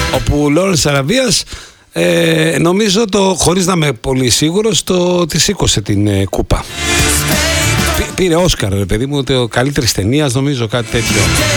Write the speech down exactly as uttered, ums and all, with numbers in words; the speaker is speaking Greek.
όπου ο Λόρενς Αραβίας ε, νομίζω το, χωρίς να είμαι πολύ σίγουρος, το τη σήκωσε την ε, κούπα. Πήρε Όσκαρ, ρε παιδί μου, το καλύτερης ταινίας, νομίζω, κάτι τέτοιο.